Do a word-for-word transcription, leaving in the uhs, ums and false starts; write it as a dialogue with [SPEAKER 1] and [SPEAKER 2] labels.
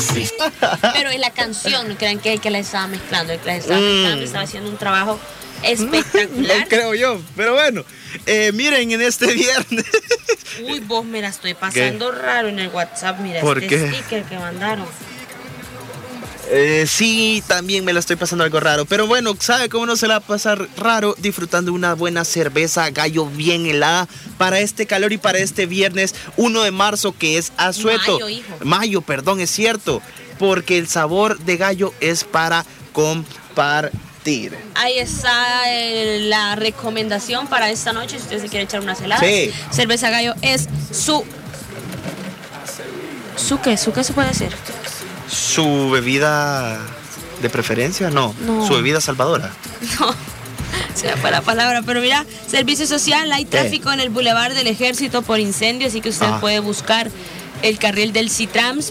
[SPEAKER 1] Pero es la canción, no crean que es que la estaba mezclando, el que la estaba mezclando,
[SPEAKER 2] Mm.
[SPEAKER 1] estaba haciendo un trabajo espectacular.
[SPEAKER 2] Lo creo yo, pero bueno, eh, miren, en este viernes.
[SPEAKER 1] Uy, vos me la estoy pasando raro en el WhatsApp, mira
[SPEAKER 2] ¿Por
[SPEAKER 1] este
[SPEAKER 2] qué?
[SPEAKER 1] sticker que mandaron.
[SPEAKER 2] Eh, sí, también me la estoy pasando algo raro. Pero bueno, ¿sabe cómo no se la va a pasar raro? Disfrutando una buena cerveza gallo bien helada para este calor y para este viernes uno de marzo, que es asueto.
[SPEAKER 1] Mayo, hijo.
[SPEAKER 2] Mayo, perdón, es cierto. Porque el sabor de gallo es para compartir.
[SPEAKER 1] Ahí está eh, la recomendación para esta noche, si usted se quiere echar unas heladas.
[SPEAKER 2] Sí.
[SPEAKER 1] Cerveza Gallo es su... ¿Su qué? ¿Su qué se puede decir?
[SPEAKER 2] ¿Su bebida de preferencia? No.
[SPEAKER 1] No.
[SPEAKER 2] ¿Su bebida salvadora?
[SPEAKER 1] No, se me fue la palabra, pero mira, servicio social, hay tráfico en el Boulevard del Ejército por incendio, así que usted
[SPEAKER 2] Ah.
[SPEAKER 1] puede buscar el carril del Citrams